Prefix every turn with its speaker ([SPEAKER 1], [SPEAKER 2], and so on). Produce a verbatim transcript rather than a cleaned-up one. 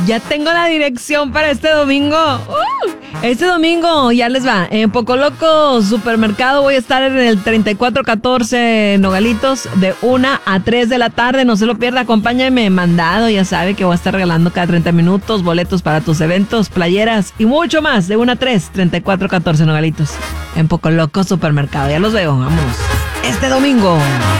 [SPEAKER 1] Ya tengo la dirección para este domingo. Uh, este domingo ya les va. En Poco Loco Supermercado voy a estar en el treinta y cuatro catorce Nogalitos de una a tres de la tarde. No se lo pierda, acompáñame. Mandado, ya sabe que voy a estar regalando cada treinta minutos boletos para tus eventos, playeras y mucho más. De una a tres, treinta y cuatro catorce Nogalitos. En Poco Loco Supermercado. Ya los veo, vámonos. Este domingo.